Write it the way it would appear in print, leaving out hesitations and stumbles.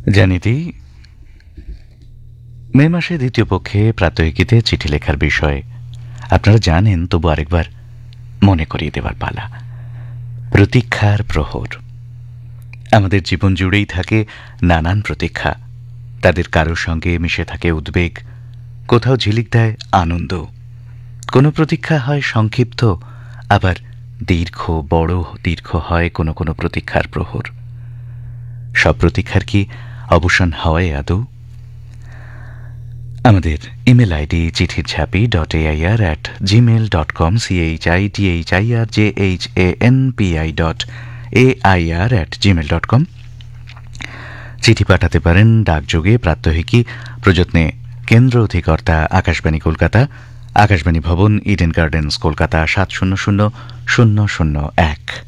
জানিতেই মে মাসে দ্বিতীয় পক্ষে প্রাত্যহিকীতে চিঠি লেখার বিষয় আপনারা জানেন, তবু আরেকবার মনে করিয়ে দেবার পালা। প্রতীক্ষার প্রহর। আমাদের জীবন জুড়েই থাকে নানান প্রতীক্ষা। তাদের কারোর সঙ্গে মিশে থাকে উদ্বেগ, কোথাও ঝিলিক দেয় আনন্দ। কোনো প্রতীক্ষা হয় সংক্ষিপ্ত, আবার দীর্ঘ, বড় দীর্ঘ হয় কোনো কোনো প্রতীক্ষার প্রহর। সব প্রতীক্ষার কি অবসান হয় আদৌ? আমাদের ইমেল আইডি চিঠির ঝাঁপি .air@gmail.com CHITHIRJHANPI.AIR@gmail.com। চিঠি পাঠাতে পারেন ডাকযোগে প্রাত্যহিকী, প্রযত্নে কেন্দ্র অধিকর্তা আকাশবাণী কলকাতা, আকাশবাণী ভবন, ইডেন গার্ডেন্স, কলকাতা ৭০০০০০১।